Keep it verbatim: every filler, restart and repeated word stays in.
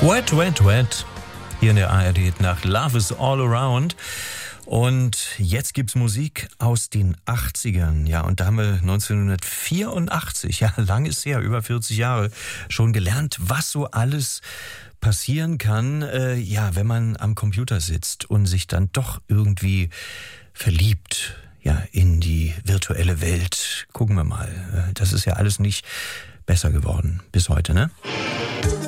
Wet, wet, wet. Hier in der A R D nach Love is all around. Und jetzt gibt's Musik aus den achtzigern. Ja, und da haben wir neunzehnhundertvierundachtzig, ja, lang ist her, über vierzig Jahre, schon gelernt, was so alles passieren kann, äh, ja, wenn man am Computer sitzt und sich dann doch irgendwie verliebt, ja, in die virtuelle Welt. Gucken wir mal. Das ist ja alles nicht besser geworden bis heute, ne?